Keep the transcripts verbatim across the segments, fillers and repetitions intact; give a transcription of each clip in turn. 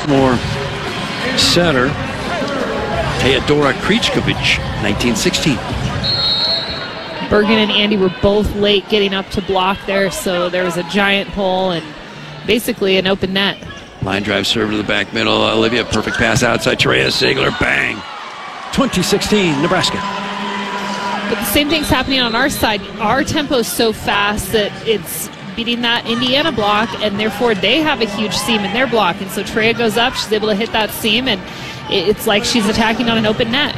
sophomore setter, Teodora Krichkovic, nineteen sixteen. Bergen and Andy were both late getting up to block there, so there was a giant hole and basically an open net. Line drive serve to the back middle. Olivia, perfect pass outside. Terea Ziegler, bang. twenty sixteen, Nebraska. But the same thing's happening on our side. Our tempo's so fast that it's beating that Indiana block, and therefore they have a huge seam in their block. And so Terea goes up, she's able to hit that seam, and it's like she's attacking on an open net.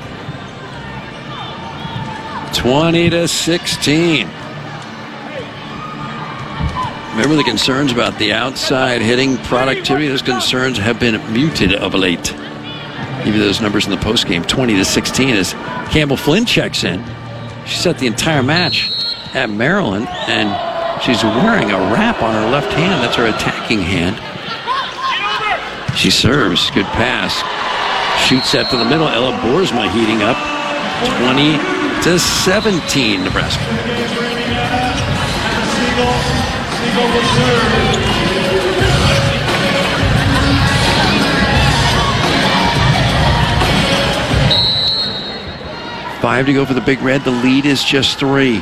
twenty to sixteen. Remember the concerns about the outside hitting productivity? Those concerns have been muted of late. Give you those numbers in the postgame. twenty to sixteen as Campbell Flynn checks in. She set the entire match at Maryland, and she's wearing a wrap on her left hand. That's her attacking hand. She serves. Good pass. Shoots that to the middle. Ella Boersma heating up. twenty to seventeen, Nebraska. Five to go for the Big Red. The lead is just three.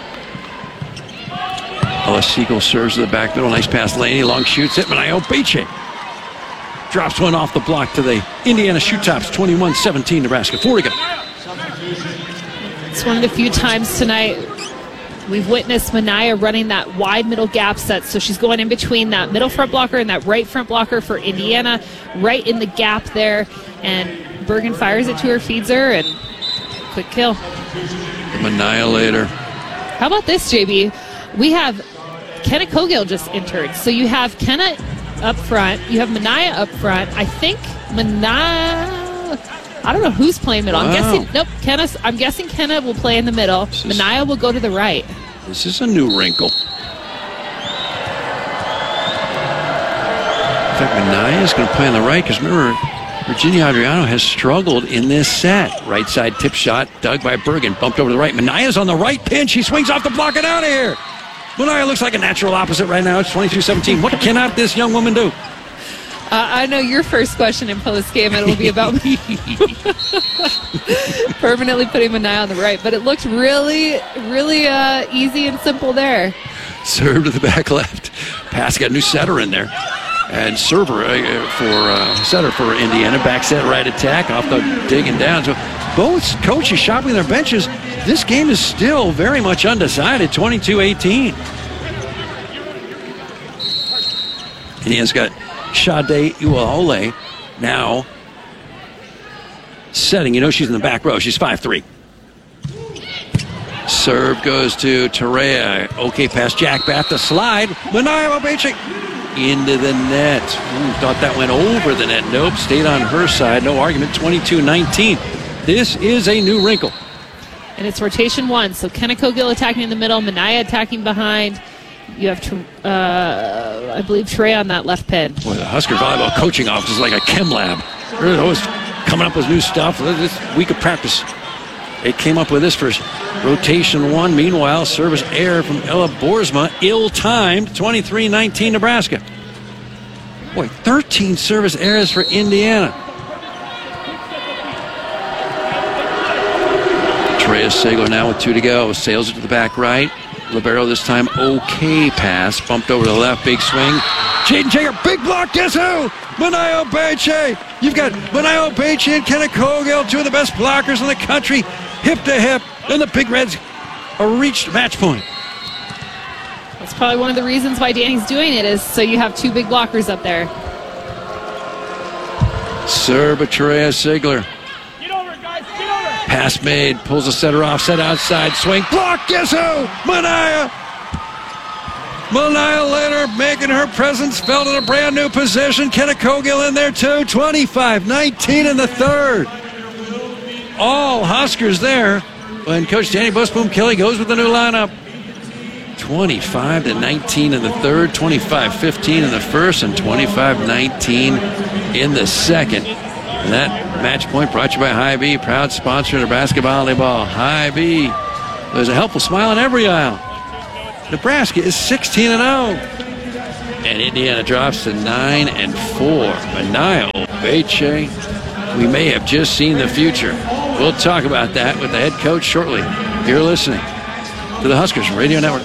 Ella Siegel serves to the back middle. Nice pass. Laney long shoots it. Manayo Beche drops one off the block to the Indiana Shoot Tops. twenty-one seventeen, Nebraska. Four to go. It's one of the few times tonight we've witnessed Manaya running that wide middle gap set. So she's going in between that middle front blocker and that right front blocker for Indiana, right in the gap there. And Bergen fires it to her, feeds her, and quick kill. The Annihilator. How about this, J B? We have Kenna Cogill just entered. So you have Kenna up front. You have Manaya up front. I think Manaya, I don't know who's playing middle. Wow. I'm guessing, nope, Kenna, I'm guessing Kenna will play in the middle. This Manaya is, will go to the right. This is a new wrinkle. In fact, Manaya is going to play on the right because remember, Virginia Adriano has struggled in this set. Right side tip shot, dug by Bergen, bumped over to the right. Manaya's on the right pin. She swings off the block and out of here. Manaya looks like a natural opposite right now. It's twenty-two seventeen. What cannot this young woman do? Uh, I know your first question in post-game, and it'll be about permanently putting Manaya on the right. But it looked really, really uh, easy and simple there. Serve to the back left. Pass, got a new setter in there. And server uh, for uh, setter for Indiana. Back set, right attack, off the digging down. So both coaches shopping their benches. This game is still very much undecided, twenty-two eighteen. Indiana's got Sade Uaole now setting. You know she's in the back row. She's five three. Serve goes to Terea. Okay, pass Jack Bath to slide. Manaya Obeche into the net. Ooh, thought that went over the net. Nope, stayed on her side. No argument. twenty-two nineteen. This is a new wrinkle. And it's rotation one. So Kenna Cogill attacking in the middle, Manaya attacking behind. You have, uh, I believe, Trey on that left pin. Boy, the Husker volleyball coaching office is like a chem lab. They're always coming up with new stuff. This week of practice, they came up with this for rotation one. Meanwhile, service error from Ella Boersma, ill-timed, twenty-three nineteen Nebraska. Boy, thirteen service errors for Indiana. Terea Ziegler now with two to go. Sails it to the back right. Libero this time, okay pass. Bumped over to the left, big swing. Jaden Jager, big block, guess who? Manaya Obeche. You've got Manaya Obeche and Kenna Cogill, two of the best blockers in the country, hip to hip, and the Big Reds are reached match point. That's probably one of the reasons why Danny's doing it, is so you have two big blockers up there. Serve by Terea Ziegler. Pass made, pulls the setter off, set outside, swing, block, guess who? Manaya! Manaya later making her presence felt in a brand new position. Kenna Cogill in there too, twenty-five nineteen in the third. All Huskers there when Coach Danny Busboom Kelly goes with the new lineup. twenty-five to nineteen in the third, twenty-five fifteen in the first, and twenty-five nineteen in the second. And that match point brought to you by Hy-Vee, proud sponsor of Nebraska volleyball. Hy-Vee. There's a helpful smile in every aisle. Nebraska is sixteen and oh. And Indiana drops to nine and four. Manaya Obeche. We may have just seen the future. We'll talk about that with the head coach shortly. You're listening to the Huskers Radio Network.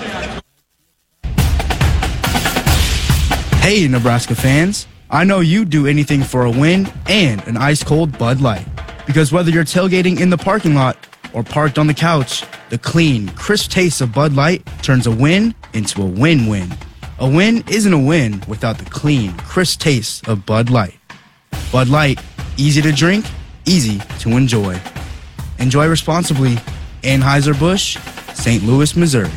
Hey, Nebraska fans. I know you'd do anything for a win and an ice-cold Bud Light. Because whether you're tailgating in the parking lot or parked on the couch, the clean, crisp taste of Bud Light turns a win into a win-win. A win isn't a win without the clean, crisp taste of Bud Light. Bud Light, easy to drink, easy to enjoy. Enjoy responsibly. Anheuser-Busch, Saint Louis, Missouri.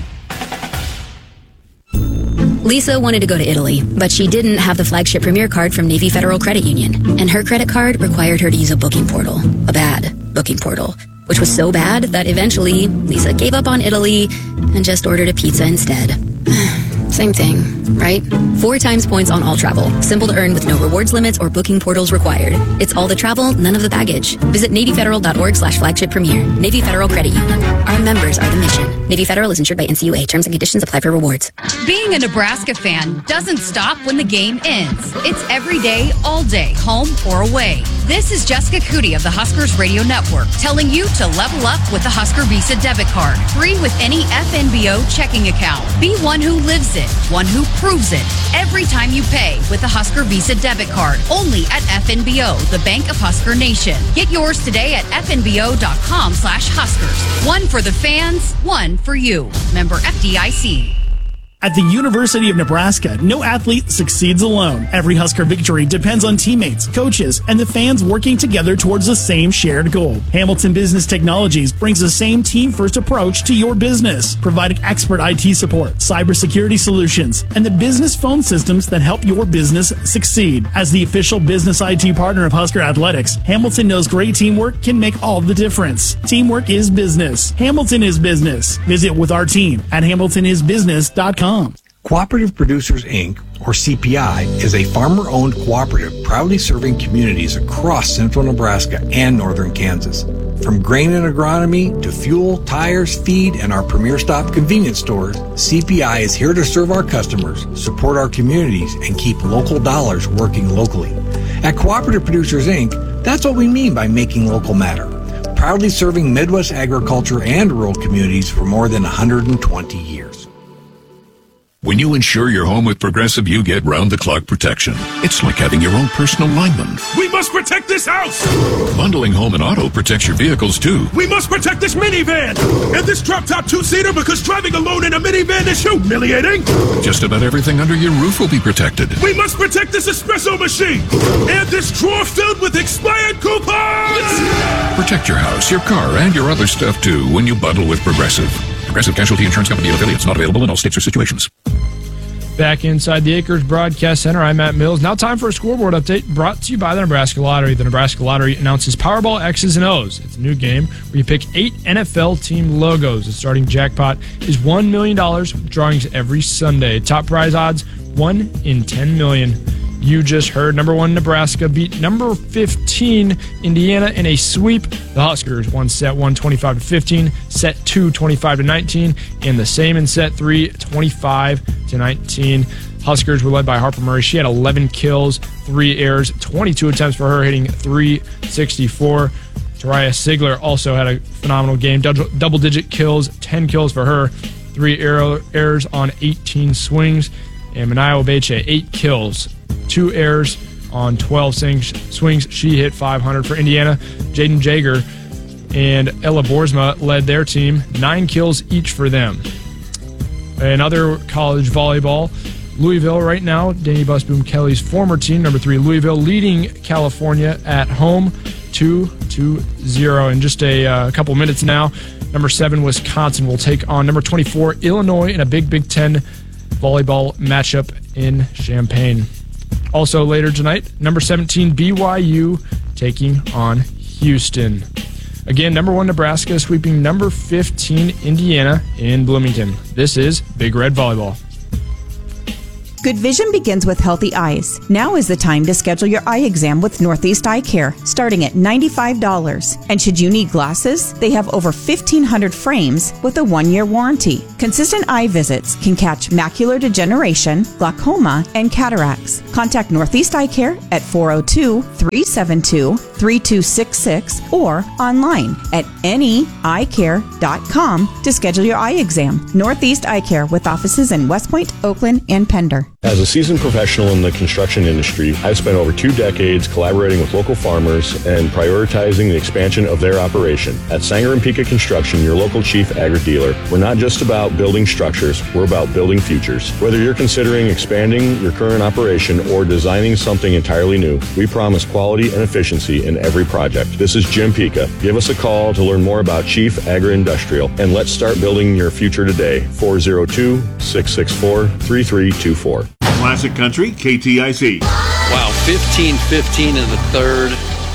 Lisa wanted to go to Italy, but she didn't have the flagship Premier card from Navy Federal Credit Union, and her credit card required her to use a booking portal, a bad booking portal, which was so bad that eventually Lisa gave up on Italy and just ordered a pizza instead. Same thing, right? Four times points on all travel. Simple to earn with no rewards limits or booking portals required. It's all the travel, none of the baggage. Visit NavyFederal.org slash flagship premier. Navy Federal Credit Union. Our members are the mission. Navy Federal is insured by N C U A. Terms and conditions apply for rewards. Being a Nebraska fan doesn't stop when the game ends. It's every day, all day, home or away. This is Jessica Cootie of the Huskers Radio Network telling you to level up with the Husker Visa debit card. Free with any F N B O checking account. Be one who lives it, one who proves it. Every time you pay with the Husker Visa debit card. Only at F N B O, the Bank of Husker Nation. Get yours today at fnbo.com slash Huskers. One for the fans, one for you. Member F D I C. At the University of Nebraska, no athlete succeeds alone. Every Husker victory depends on teammates, coaches, and the fans working together towards the same shared goal. Hamilton Business Technologies brings the same team-first approach to your business, providing expert I T support, cybersecurity solutions, and the business phone systems that help your business succeed. As the official business I T partner of Husker Athletics, Hamilton knows great teamwork can make all the difference. Teamwork is business. Hamilton is business. Visit with our team at hamilton is business dot com. Cooperative Producers, Incorporated, or C P I, is a farmer-owned cooperative proudly serving communities across central Nebraska and northern Kansas. From grain and agronomy to fuel, tires, feed, and our premier stop convenience stores, C P I is here to serve our customers, support our communities, and keep local dollars working locally. At Cooperative Producers, Incorporated, that's what we mean by making local matter. Proudly serving Midwest agriculture and rural communities for more than one hundred twenty years. When you insure your home with Progressive, you get round-the-clock protection. It's like having your own personal lineman. We must protect this house! Bundling home and auto protects your vehicles, too. We must protect this minivan! And this drop-top two-seater, because driving alone in a minivan is humiliating! Just about everything under your roof will be protected. We must protect this espresso machine! And this drawer filled with expired coupons! Protect your house, your car, and your other stuff, too, when you bundle with Progressive. Progressive Casualty Insurance Company and affiliates, not available in all states or situations. Back inside the Acres Broadcast Center, I'm Matt Mills. Now time for a scoreboard update brought to you by the Nebraska Lottery. The Nebraska Lottery announces Powerball X's and O's. It's a new game where you pick eight N F L team logos. The starting jackpot is one million dollars, with drawings every Sunday. Top prize odds, one in ten million. You just heard number one Nebraska beat number fifteen Indiana in a sweep. The Huskers won set one twenty-five to fifteen, set two twenty-five to nineteen, and the same in set three twenty-five to nineteen. Huskers were led by Harper Murray. She had eleven kills, three errors, twenty-two attempts for her, hitting three sixty-four. Tariah Sigler also had a phenomenal game. Double-digit kills, ten kills for her, three error, errors on eighteen swings. And Manaya Obeche, eight kills, two errors on twelve swings. She hit five hundred for Indiana. Jaden Jager and Ella Boersma led their team, nine kills each for them. Another college volleyball, Louisville right now, Danny Busboom Kelly's former team, number three Louisville, leading California at home two to zero. In just a uh, couple minutes now, number seven Wisconsin will take on number twenty-four Illinois in a big Big Ten volleyball matchup in Champaign. Also later tonight, number seventeen B Y U taking on Houston. Again, number one Nebraska sweeping number fifteen Indiana in Bloomington. This is Big Red Volleyball. Good vision begins with healthy eyes. Now is the time to schedule your eye exam with Northeast Eye Care, starting at ninety-five dollars. And should you need glasses, they have over fifteen hundred frames with a one-year warranty. Consistent eye visits can catch macular degeneration, glaucoma, and cataracts. Contact Northeast Eye Care at four oh two, three seven two, three two six six or online at any eye care dot com to schedule your eye exam. Northeast Eye Care with offices in West Point, Oakland, and Pender. As a seasoned professional in the construction industry, I've spent over two decades collaborating with local farmers and prioritizing the expansion of their operation. At Sanger and Pika Construction, your local chief agri-dealer, we're not just about building structures, we're about building futures. Whether you're considering expanding your current operation or designing something entirely new, we promise quality and efficiency in every project. This is Jim Pika. Give us a call to learn more about Chief Agri-Industrial, and let's start building your future today. four oh two, six six four, three three two four. Classic Country, K T I C. Wow, fifteen fifteen in the third,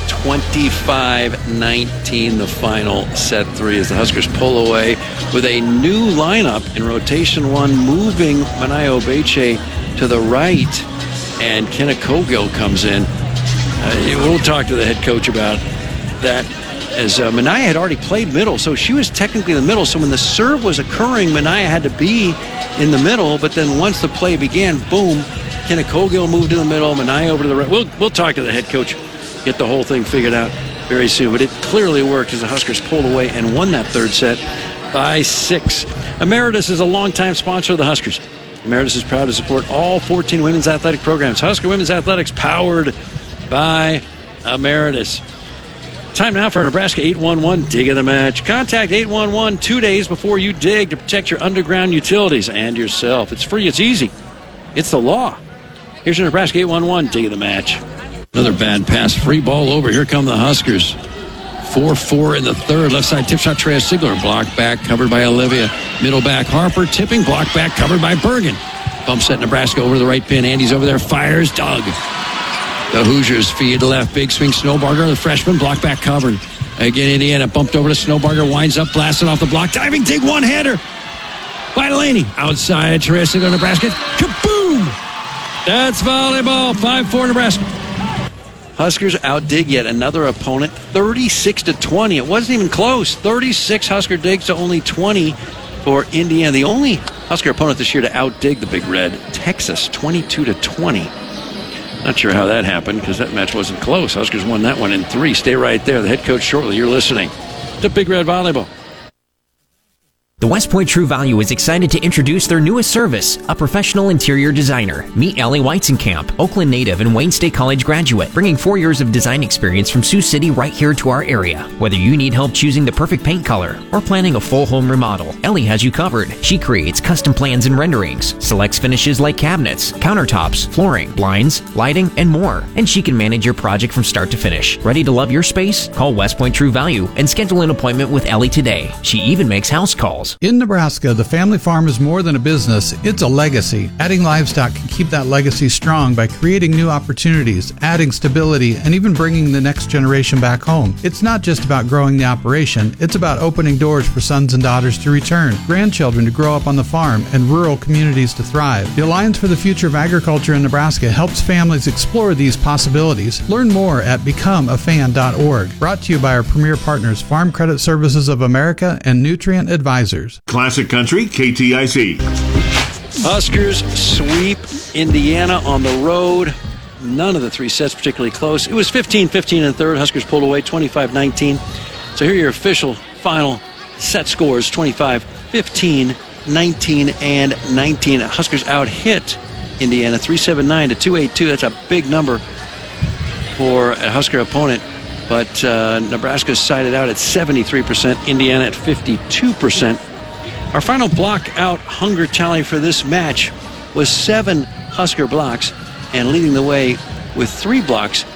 twenty-five nineteen the final set three as the Huskers pull away with a new lineup in rotation one, moving Manayo Obeche to the right, and Kenna Cogill comes in. Uh, we'll talk to the head coach about that, as uh, Manaya had already played middle, so she was technically in the middle. So when the serve was occurring, Manaya had to be in the middle, but then once the play began, boom, Kenna Cogill moved to the middle, Manaya over to the right. We'll, we'll talk to the head coach, get the whole thing figured out very soon. But it clearly worked as the Huskers pulled away and won that third set by six. Emeritus is a longtime sponsor of the Huskers. Emeritus is proud to support all fourteen women's athletic programs. Husker Women's Athletics, powered by Emeritus. Time now for Nebraska eight one one Dig of the Match. Contact eight one one two days before you dig to protect your underground utilities and yourself. It's free, it's easy. It's the law. Here's your Nebraska eight one one Dig of the Match. Another bad pass, free ball over. Here come the Huskers. four four in the third. Left side tip shot, Treya Sigler. Block back, covered by Olivia. Middle back, Harper. Tipping, block back, covered by Bergen. Bump set Nebraska over the right pin. Andy's over there, fires. Doug. The Hoosiers feed left. Big swing, Snowbarger, the freshman. Block back, covered. Again, Indiana bumped over to Snowbarger. Winds up, blasted off the block. Diving, dig one-hander by Delaney. Outside, Treya Sigler, Nebraska. Kaboom! That's volleyball. five four Nebraska. Huskers outdig yet another opponent, thirty-six to twenty. It wasn't even close. thirty-six Husker digs to only twenty for Indiana. The only Husker opponent this year to outdig the Big Red, Texas, twenty-two to twenty. Not sure how that happened because that match wasn't close. Huskers won that one in three. Stay right there. The head coach shortly. You're listening to Big Red Volleyball. The West Point True Value is excited to introduce their newest service, a professional interior designer. Meet Ellie Weizenkamp, Oakland native and Wayne State College graduate, bringing four years of design experience from Sioux City right here to our area. Whether you need help choosing the perfect paint color or planning a full home remodel, Ellie has you covered. She creates custom plans and renderings, selects finishes like cabinets, countertops, flooring, blinds, lighting, and more. And she can manage your project from start to finish. Ready to love your space? Call West Point True Value and schedule an appointment with Ellie today. She even makes house calls. In Nebraska, the family farm is more than a business, it's a legacy. Adding livestock can keep that legacy strong by creating new opportunities, adding stability, and even bringing the next generation back home. It's not just about growing the operation, it's about opening doors for sons and daughters to return, grandchildren to grow up on the farm, and rural communities to thrive. The Alliance for the Future of Agriculture in Nebraska helps families explore these possibilities. Learn more at become a fan dot org. Brought to you by our premier partners, Farm Credit Services of America and Nutrient Advisors. Classic Country, K T I C. Huskers sweep Indiana on the road. None of the three sets particularly close. It was fifteen fifteen in the third. Huskers pulled away twenty-five nineteen. So here are your official final set scores, twenty-five fifteen, nineteen, and nineteen. Huskers out-hit Indiana three seventy-nine to two eighty-two. That's a big number for a Husker opponent. But uh, Nebraska sided out at seventy-three percent, Indiana at fifty-two percent. Our final block out hunger tally for this match was seven Husker blocks, and leading the way with three blocks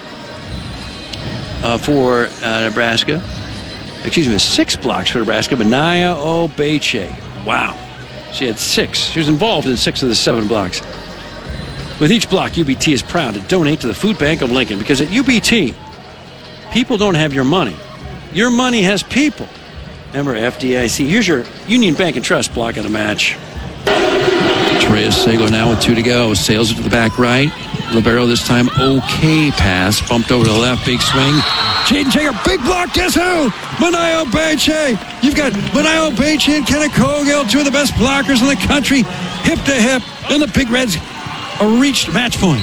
uh, for uh, Nebraska. Excuse me, six blocks for Nebraska. Manayo Obeche. Wow. She had six. She was involved in six of the seven blocks. With each block, U B T is proud to donate to the Food Bank of Lincoln, because at U B T, people don't have your money. Your money has people. Remember F D I C. Here's your Union Bank and Trust block of the match. Reyes Sago now with two to go. Sails it to the back right. Libero this time, okay pass. Bumped over to the left, big swing. Jaden Taylor, big block, guess who? Manayo Beche. You've got Manayo Beche and Kenneth Cogill, two of the best blockers in the country, hip to hip. And the Big Reds reached match point.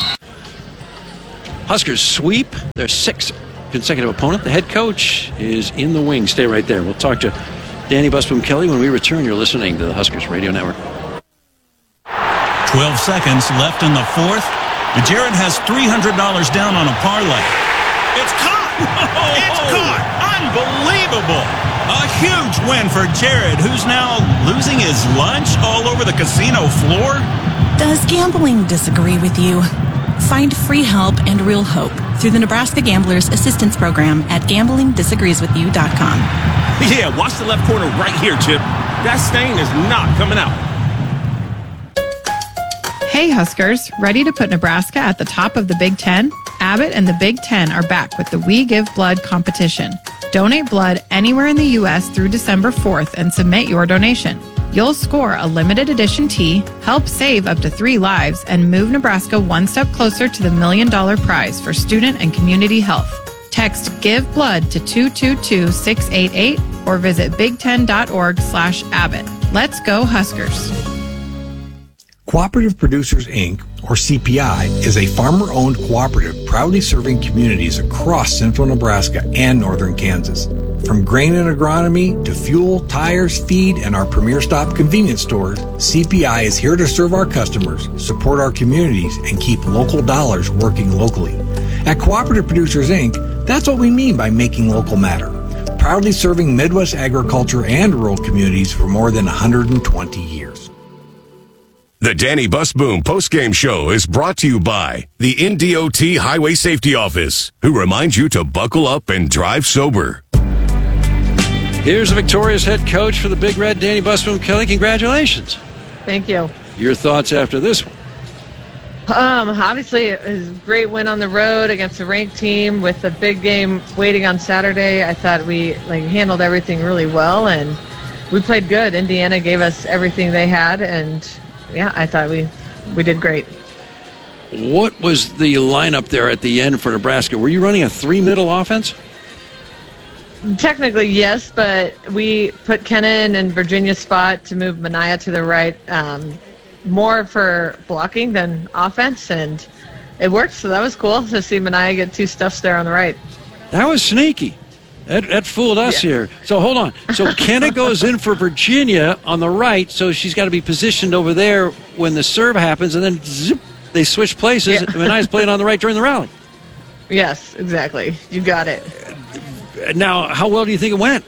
Huskers sweep their sixth consecutive opponent. The head coach is in the wing. Stay right there. We'll talk to Danny Busboom Kelly when we return. You're listening to the Huskers Radio Network. twelve seconds left in the fourth. And Jared has three hundred dollars down on a parlay. It's caught! It's caught! Unbelievable! A huge win for Jared, who's now losing his lunch all over the casino floor. Does gambling disagree with you? Find free help and real hope through the Nebraska Gamblers Assistance Program at gambling disagrees with you dot com. Yeah, watch the left corner right here, Chip. That stain is not coming out. Hey Huskers, ready to put Nebraska at the top of the Big Ten? Abbott and the Big Ten are back with the We Give Blood competition. Donate blood anywhere in the U S through December fourth and submit your donation. You'll score a limited edition tee, help save up to three lives, and move Nebraska one step closer to the million dollar prize for student and community health. Text Give Blood to two two two, six eight eight or visit big ten dot org slash Abbott. Let's go Huskers. Cooperative Producers, Incorporated, or C P I, is a farmer-owned cooperative proudly serving communities across central Nebraska and northern Kansas. From grain and agronomy to fuel, tires, feed, and our premier stop convenience stores, C P I is here to serve our customers, support our communities, and keep local dollars working locally. At Cooperative Producers, Incorporated, that's what we mean by making local matter. Proudly serving Midwest agriculture and rural communities for more than one hundred twenty years. The Danny Busboom postgame show is brought to you by the N D O T Highway Safety Office, who reminds you to buckle up and drive sober. Here's the victorious head coach for the Big Red, Danny Busboom Kelly. Congratulations. Thank you. Your thoughts after this one? Um, obviously, it was a great win on the road against a ranked team with a big game waiting on Saturday. I thought we like handled everything really well, and we played good. Indiana gave us everything they had, and yeah, I thought we we did great. What was the lineup there at the end for Nebraska? Were you running a three-middle offense? Technically, yes, but we put Kennan in Virginia's spot to move Mania to the right, um, more for blocking than offense, and it worked, so that was cool to see Mania get two stuffs there on the right. That was sneaky. That, that fooled us yeah. here. So hold on. So Kenna goes in for Virginia on the right, so she's got to be positioned over there when the serve happens, and then zip, they switch places. Yeah. Mania's playing on the right during the rally. Yes, exactly. You got it. Now, how well do you think it went?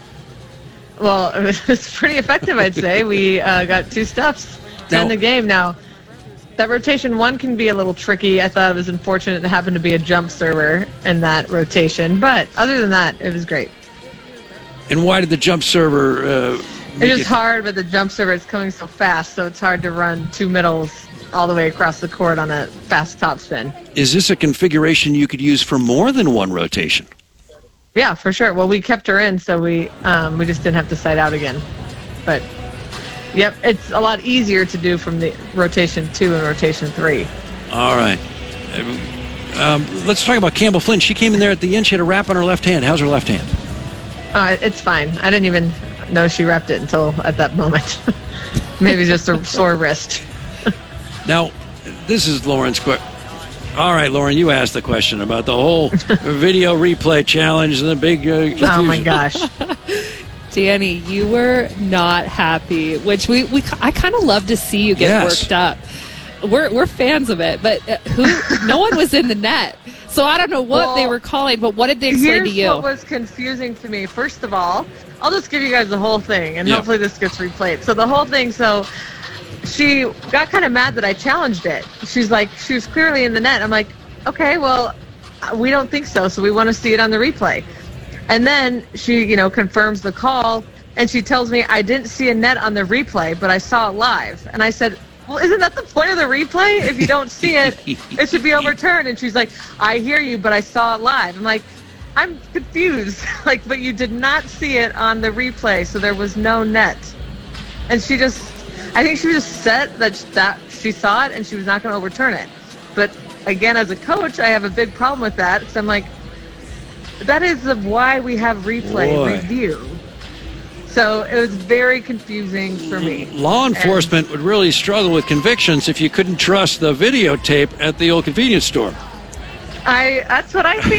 Well, it was pretty effective, I'd say. We uh, got two stuffs to end the game. Now, that rotation one can be a little tricky. I thought it was unfortunate it happened to be a jump server in that rotation. But other than that, it was great. And why did the jump server... Uh, it's just it... hard, but the jump server is coming so fast, so it's hard to run two middles all the way across the court on a fast topspin. Is this a configuration you could use for more than one rotation? Yeah, for sure. Well, we kept her in, so we um, we just didn't have to side out again. But, yep, it's a lot easier to do from the rotation two and rotation three. All right. Um, let's talk about Campbell Flynn. She came in there at the end. She had a wrap on her left hand. How's her left hand? Uh, it's fine. I didn't even know she wrapped it until at that moment. Maybe just a sore wrist. Now, this is Lauren's question. All right, Lauren, you asked the question about the whole video replay challenge and the big uh, confusion. Oh, my gosh. Danny, you were not happy, which we, we I kind of love to see you get yes. worked up. We're we're fans of it, but uh, who? No one was in the net, so I don't know what well, they were calling. But what did they explain to you? Here's what was confusing to me. First of all, I'll just give you guys the whole thing, and yeah. hopefully this gets replayed. So the whole thing, so she got kind of mad that I challenged it. She's like, she was clearly in the net. I'm like, okay, well, we don't think so, so we want to see it on the replay. And then she, you know, confirms the call, and she tells me, I didn't see a net on the replay, but I saw it live. And I said, well, isn't that the point of the replay? If you don't see it, it should be overturned. And she's like, I hear you, but I saw it live. I'm like, I'm confused. like, but you did not see it on the replay, so there was no net. And she just... I think she was just set that that she saw it and she was not going to overturn it. But again, as a coach, I have a big problem with that because I'm like, that is the why we have replay Boy. review. So it was very confusing for me. Law enforcement and would really struggle with convictions if you couldn't trust the videotape at the old convenience store. I that's what I think.